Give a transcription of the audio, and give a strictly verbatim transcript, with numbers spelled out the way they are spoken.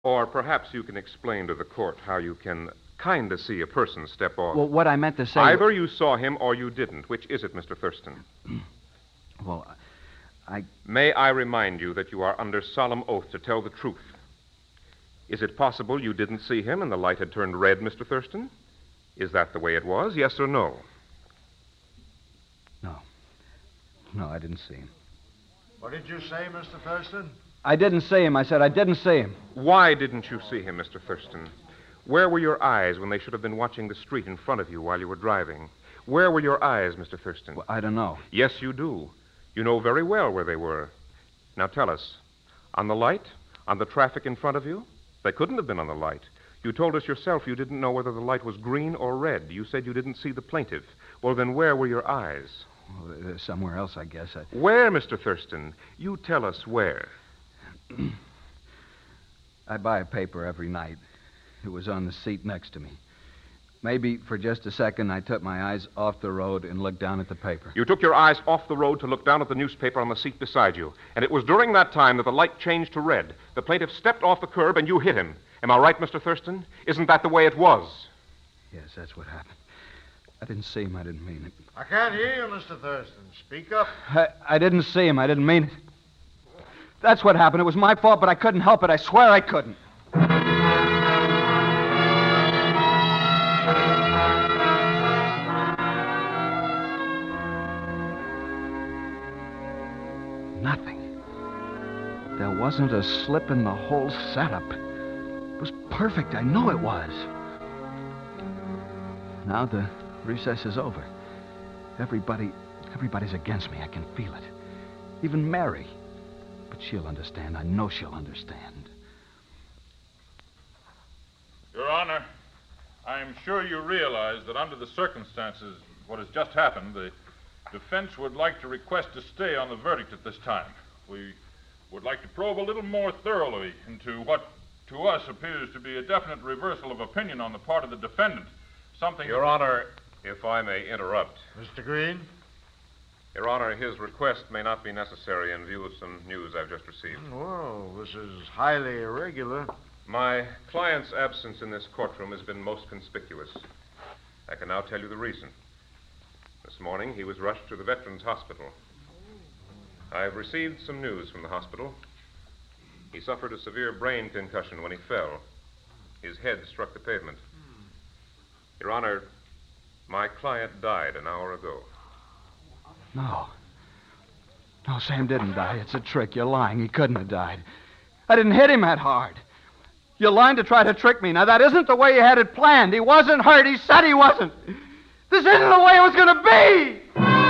Or perhaps you can explain to the court how you can kind of see a person step off. Well, what I meant to say... Either you saw him or you didn't. Which is it, Mister Thurston? Well, I... May I remind you that you are under solemn oath to tell the truth. Is it possible you didn't see him and the light had turned red, Mister Thurston? Is that the way it was, yes or no? No. No, I didn't see him. What did you say, Mister Thurston? I didn't see him. I said I didn't see him. Why didn't you see him, Mister Thurston? Where were your eyes when they should have been watching the street in front of you while you were driving? Where were your eyes, Mister Thurston? Well, I don't know. Yes, you do. You know very well where they were. Now tell us, on the light? On the traffic in front of you? They couldn't have been on the light. You told us yourself you didn't know whether the light was green or red. You said you didn't see the plaintiff. Well, then where were your eyes? Well, somewhere else, I guess. I... Where, Mister Thurston? You tell us where. I buy a paper every night. It was on the seat next to me. Maybe for just a second I took my eyes off the road and looked down at the paper. You took your eyes off the road to look down at the newspaper on the seat beside you. And it was during that time that the light changed to red. The plaintiff stepped off the curb and you hit him. Am I right, Mister Thurston? Isn't that the way it was? Yes, that's what happened. I didn't see him. I didn't mean it. I can't hear you, Mister Thurston. Speak up. I, I didn't see him. I didn't mean it. That's what happened. It was my fault, but I couldn't help it. I swear I couldn't. Nothing. There wasn't a slip in the whole setup. It was perfect. I know it was. Now the recess is over. Everybody, everybody's against me. I can feel it. Even Mary. But she'll understand. I know she'll understand. Your Honor, I'm sure you realize that under the circumstances, what has just happened, the defense would like to request a stay on the verdict at this time. We would like to probe a little more thoroughly into what, to us, appears to be a definite reversal of opinion on the part of the defendant. Something... Your Honor, if I may interrupt. Mister Green? Your Honor, his request may not be necessary in view of some news I've just received. Well, this is highly irregular. My client's absence in this courtroom has been most conspicuous. I can now tell you the reason. This morning, he was rushed to the Veterans Hospital. I've received some news from the hospital. He suffered a severe brain concussion when he fell. His head struck the pavement. Your Honor, my client died an hour ago. No. No, Sam didn't die. It's a trick. You're lying. He couldn't have died. I didn't hit him that hard. You're lying to try to trick me. Now, that isn't the way you had it planned. He wasn't hurt. He said he wasn't. This isn't the way it was going to be.